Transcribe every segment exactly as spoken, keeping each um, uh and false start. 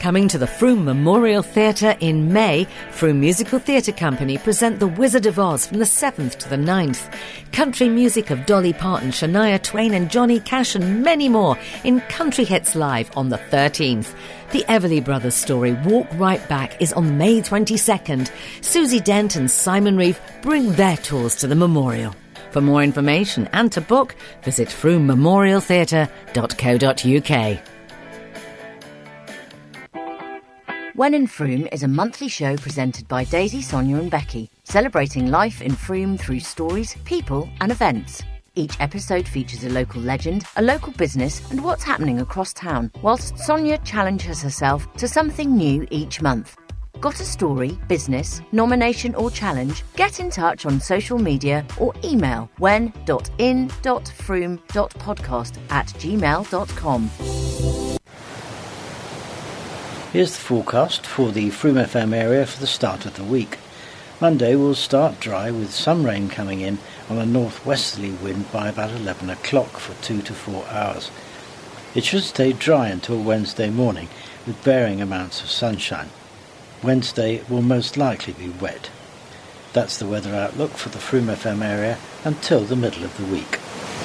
Coming to the Frome Memorial Theatre in May, Frome Musical Theatre Company present The Wizard of Oz from the seventh to the ninth. Country music of Dolly Parton, Shania Twain and Johnny Cash and many more in Country Hits Live on the thirteenth. The Everly Brothers story, Walk Right Back, is on May twenty-second. Susie Dent and Simon Reeve bring their tours to the memorial. For more information and to book, visit frome memorial theatre dot co dot uk. When in Frome is a monthly show presented by Daisy, Sonia and Becky, celebrating life in Frome through stories, people and events. Each episode features a local legend, a local business and what's happening across town, whilst Sonia challenges herself to something new each month. Got a story, business, nomination or challenge? Get in touch on social media or email when dot in dot frome dot podcast at gmail dot com. Here's the forecast for the Frome F M area for the start of the week. Monday will start dry with some rain coming in on a northwesterly wind by about eleven o'clock for two to four hours. It should stay dry until Wednesday morning with varying amounts of sunshine. Wednesday will most likely be wet. That's the weather outlook for the Frome F M area until the middle of the week.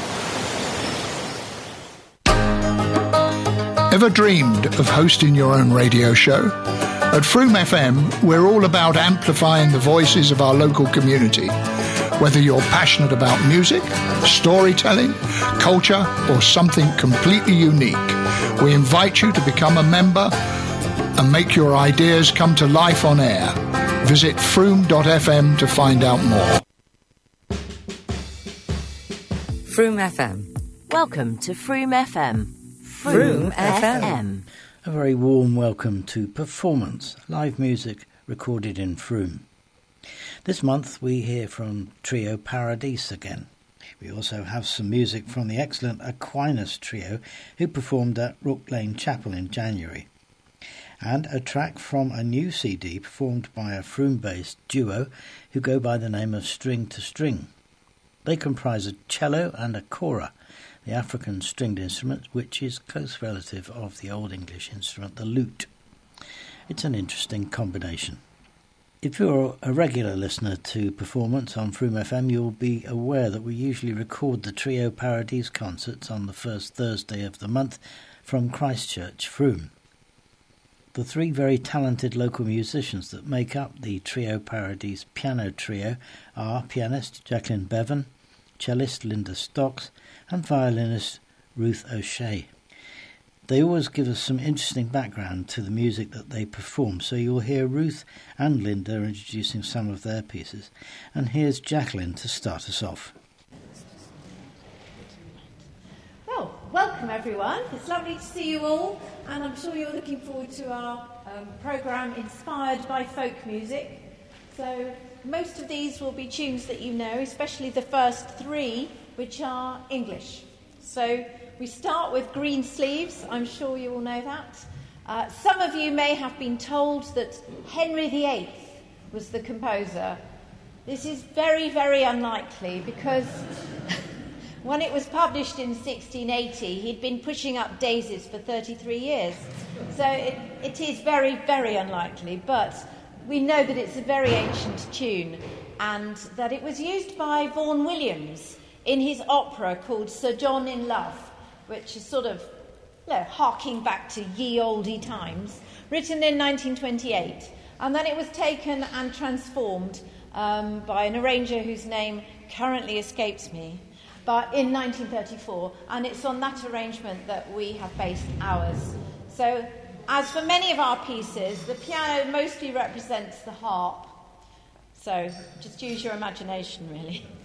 Ever dreamed of hosting your own radio show? At Frome F M, we're all about amplifying the voices of our local community. Whether you're passionate about music, storytelling, culture, or something completely unique, we invite you to become a member and make your ideas come to life on air. Visit frome dot f m to find out more. Frome F M. Welcome to Frome F M. Frome F M. A very warm welcome to Performance, live music recorded in Frome. This month we hear from Trio Paradise again. We also have some music from the excellent Aquinas Trio who performed at Rook Lane Chapel in January. And a track from a new C D performed by a Frome-based duo who go by the name of String to String. They comprise a cello and a kora, the African stringed instrument, which is close relative of the Old English instrument, the lute. It's an interesting combination. If you're a regular listener to Performance on Frome F M, you'll be aware that we usually record the Trio Paradise concerts on the first Thursday of the month from Christchurch, Frome. The three very talented local musicians that make up the Trio Paradise piano trio are pianist Jacqueline Bevan, cellist Linda Stocks and violinist Ruth O'Shea. They always give us some interesting background to the music that they perform, so you'll hear Ruth and Linda introducing some of their pieces. And here's Jacqueline to start us off. Well, welcome everyone. It's lovely to see you all, and I'm sure you're looking forward to our um, programme inspired by folk music. So most of these will be tunes that you know, especially the first three, which are English. So we start with Green Sleeves. I'm sure you all know that. Uh, some of you may have been told that Henry the Eighth was the composer. This is very, very unlikely because when it was published in sixteen eighty, he'd been pushing up daisies for thirty-three years. So it, it is very, very unlikely, but we know that it's a very ancient tune and that it was used by Vaughan Williams in his opera called Sir John in Love, which is sort of, you know, harking back to ye olde times, written in nineteen twenty-eight. And then it was taken and transformed um, by an arranger whose name currently escapes me, but in nineteen thirty-four, and it's on that arrangement that we have based ours. So, as for many of our pieces, the piano mostly represents the harp. So, just use your imagination, really.